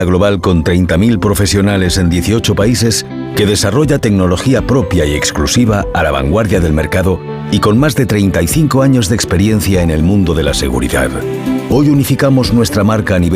global con 30.000 profesionales en 18 países que desarrolla tecnología propia y exclusiva a la vanguardia del mercado y con más de 35 años de experiencia en el mundo de la seguridad. Hoy unificamos nuestra marca a nivel